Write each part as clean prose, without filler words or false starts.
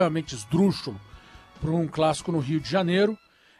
realmente esdrúxulo para um clássico no Rio de Janeiro.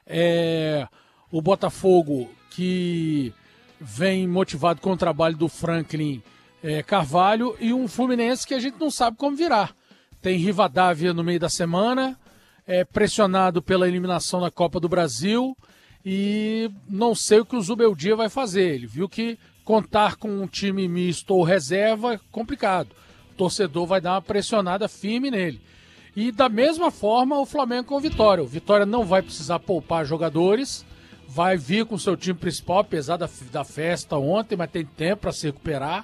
O Botafogo, que vem motivado com o trabalho do Franklin Carvalho, e um Fluminense que a gente não sabe como virar. Tem Rivadavia no meio da semana, pressionado pela eliminação da Copa do Brasil, e não sei o que o Zubeldia vai fazer. Ele viu que contar com um time misto ou reserva é complicado. O torcedor vai dar uma pressionada firme nele. E da mesma forma o Flamengo com o Vitória. O Vitória não vai precisar poupar jogadores, vai vir com o seu time principal, apesar da festa ontem, mas tem tempo para se recuperar.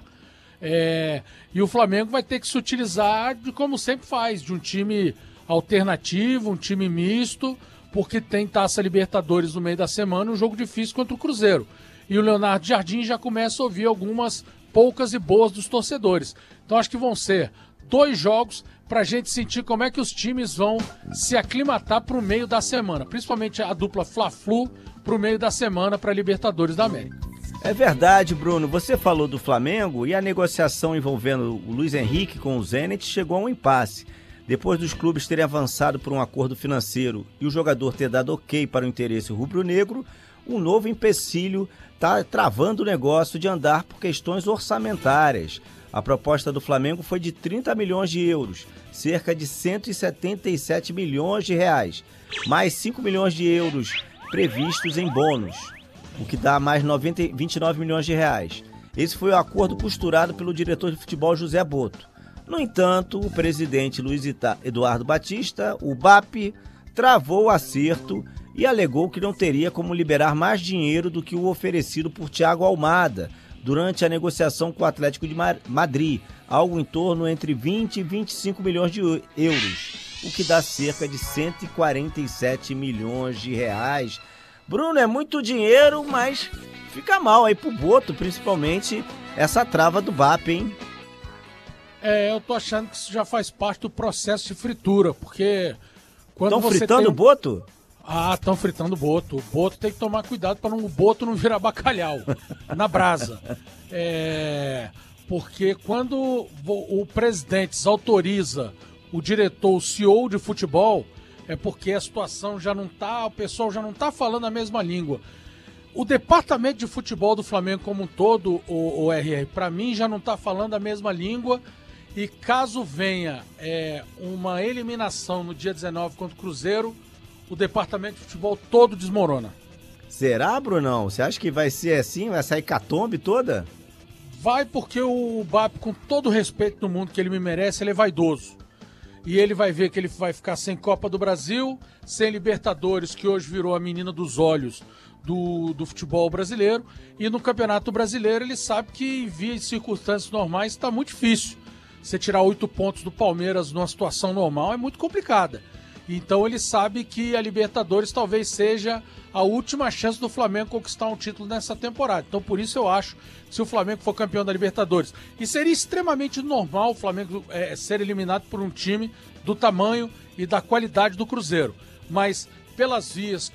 E o Flamengo vai ter que se utilizar de como sempre faz, de um time alternativo, um time misto, porque tem Taça Libertadores no meio da semana, um jogo difícil contra o Cruzeiro. E o Leonardo Jardim já começa a ouvir algumas poucas e boas dos torcedores. Então acho que vão ser 2 jogos para a gente sentir como é que os times vão se aclimatar para o meio da semana, principalmente a dupla Fla-Flu para o meio da semana para a Libertadores da América. É verdade, Bruno. Você falou do Flamengo e a negociação envolvendo o Luiz Henrique com o Zenit chegou a um impasse. Depois dos clubes terem avançado por um acordo financeiro e o jogador ter dado ok para o interesse rubro-negro, um novo empecilho está travando o negócio de andar por questões orçamentárias. A proposta do Flamengo foi de 30 milhões de euros, cerca de 177 milhões de reais, mais 5 milhões de euros previstos em bônus, o que dá mais 29 milhões de reais. Esse foi o acordo costurado pelo diretor de futebol José Boto. No entanto, o presidente Luiz Eduardo Batista, o BAP, travou o acerto e alegou que não teria como liberar mais dinheiro do que o oferecido por Thiago Almada durante a negociação com o Atlético de Madrid, algo em torno entre 20 e 25 milhões de euros, o que dá cerca de 147 milhões de reais. Bruno, é muito dinheiro, mas fica mal aí pro Boto, principalmente essa trava do BAP, hein? Eu tô achando que isso já faz parte do processo de fritura, porque quando Estão você fritando o Boto? Estão fritando o Boto. O Boto tem que tomar cuidado para o Boto não virar bacalhau na brasa. Porque quando o presidente autoriza o diretor, o CEO de futebol, é porque a situação já não tá, o pessoal já não tá falando a mesma língua. O departamento de futebol do Flamengo como um todo, o RR, para mim já não tá falando a mesma língua, e caso venha uma eliminação no dia 19 contra o Cruzeiro, o departamento de futebol todo desmorona. Será, Brunão? Você acha que vai ser assim? Vai sair catombe toda? Vai, porque o BAP, com todo o respeito do mundo que ele me merece, ele é vaidoso. E ele vai ver que ele vai ficar sem Copa do Brasil, sem Libertadores, que hoje virou a menina dos olhos do futebol brasileiro. E no Campeonato Brasileiro ele sabe que, em via de circunstâncias normais, está muito difícil. Você tirar 8 pontos do Palmeiras numa situação normal é muito complicada. Então ele sabe que a Libertadores talvez seja a última chance do Flamengo conquistar um título nessa temporada. Então por isso eu acho que se o Flamengo for campeão da Libertadores, e seria extremamente normal o Flamengo ser eliminado por um time do tamanho e da qualidade do Cruzeiro. Mas pelas vias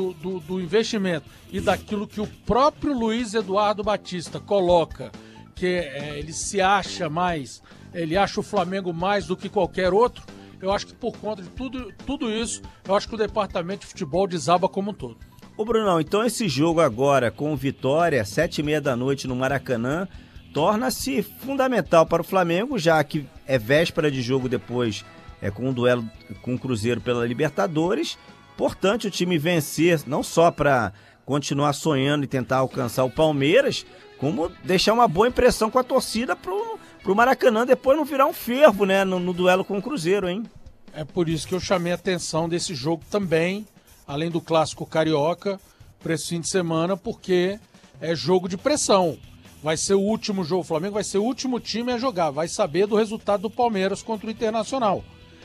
do investimento e daquilo que o próprio Luiz Eduardo Batista coloca, que ele se acha mais, ele acha o Flamengo mais do que qualquer outro, eu acho que por conta de tudo isso, eu acho que o departamento de futebol desaba como um todo. Ô Brunão, então esse jogo agora com Vitória, 7h30 da noite no Maracanã, torna-se fundamental para o Flamengo, já que é véspera de jogo depois, com um duelo com o Cruzeiro pela Libertadores. Importante o time vencer, não só para continuar sonhando e tentar alcançar o Palmeiras, como deixar uma boa impressão com a torcida pro Maracanã depois não virar um fervo, né, no duelo com o Cruzeiro, hein? É por isso que eu chamei a atenção desse jogo também, além do clássico carioca, para esse fim de semana, porque é jogo de pressão. Vai ser o último jogo, o Flamengo vai ser o último time a jogar, vai saber do resultado do Palmeiras contra o Internacional.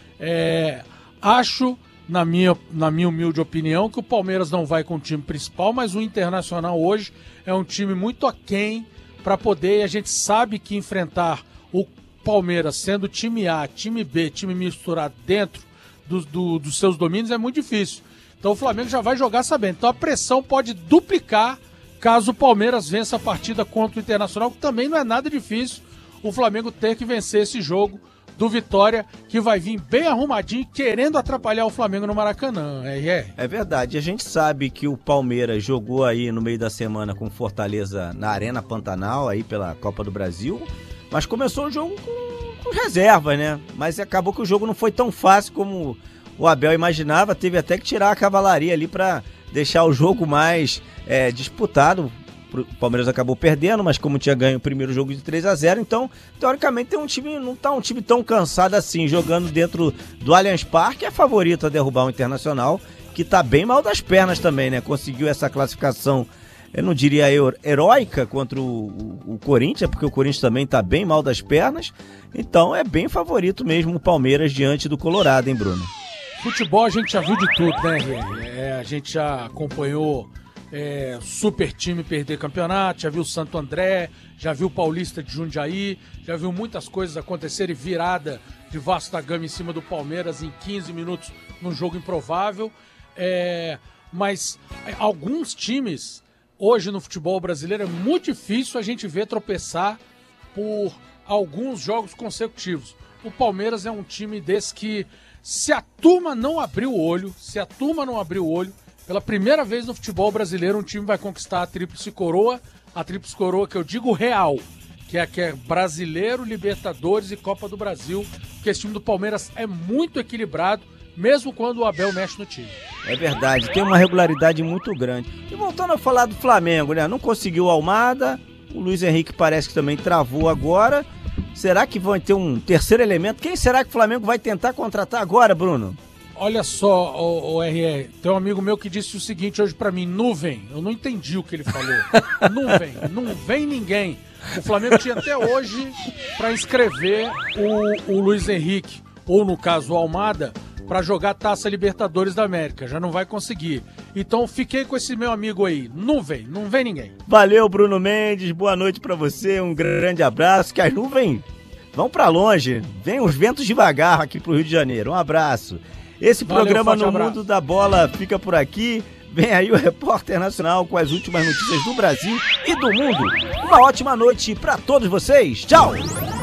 Acho, na minha humilde opinião, que o Palmeiras não vai com o time principal, mas o Internacional hoje é um time muito aquém para poder, e a gente sabe que enfrentar o Palmeiras sendo time A, time B, time misturado dentro dos seus domínios é muito difícil. Então o Flamengo já vai jogar sabendo. Então a pressão pode duplicar caso o Palmeiras vença a partida contra o Internacional, que também não é nada difícil o Flamengo ter que vencer esse jogo do Vitória, que vai vir bem arrumadinho, querendo atrapalhar o Flamengo no Maracanã. É verdade. A gente sabe que o Palmeiras jogou aí no meio da semana com Fortaleza na Arena Pantanal, aí pela Copa do Brasil, mas começou o jogo com reserva, né? Mas acabou que o jogo não foi tão fácil como o Abel imaginava, teve até que tirar a cavalaria ali para deixar o jogo mais disputado. O Palmeiras acabou perdendo, mas como tinha ganho o primeiro jogo de 3-0, então, teoricamente, não tá um time tão cansado assim, jogando dentro do Allianz Parque, é favorito a derrubar o Internacional, que tá bem mal das pernas também, né? Conseguiu essa classificação, eu não diria heróica contra o Corinthians, porque o Corinthians também tá bem mal das pernas, então é bem favorito mesmo o Palmeiras diante do Colorado, hein, Bruno? Futebol a gente já viu de tudo, né, a gente já acompanhou super time perder campeonato, já viu o Santo André, já viu o Paulista de Jundiaí, já viu muitas coisas acontecerem, virada de Vasco da Gama em cima do Palmeiras em 15 minutos num jogo improvável, mas alguns times hoje no futebol brasileiro é muito difícil a gente ver tropeçar por alguns jogos consecutivos. O Palmeiras é um time desse que, se a turma não abrir o olho, pela primeira vez no futebol brasileiro, um time vai conquistar a Tríplice Coroa que eu digo real, que é Brasileiro, Libertadores e Copa do Brasil, porque esse time do Palmeiras é muito equilibrado, mesmo quando o Abel mexe no time. É verdade, tem uma regularidade muito grande. E voltando a falar do Flamengo, né? Não conseguiu o Almada, o Luiz Henrique parece que também travou agora. Será que vai ter um terceiro elemento? Quem será que o Flamengo vai tentar contratar agora, Bruno? Olha só, o RR, tem um amigo meu que disse o seguinte hoje pra mim, nuvem, eu não entendi o que ele falou, não vem ninguém. O Flamengo tinha até hoje pra inscrever o Luiz Henrique, ou no caso o Almada, pra jogar a Taça Libertadores da América, já não vai conseguir. Então fiquei com esse meu amigo aí, não vem ninguém. Valeu, Bruno Mendes, boa noite pra você, um grande abraço, que as nuvens vão pra longe, vem os ventos devagar aqui pro Rio de Janeiro, um abraço. Esse programa No Mundo da Bola fica por aqui. Vem aí o Repórter Nacional com as últimas notícias do Brasil e do mundo. Uma ótima noite para todos vocês. Tchau!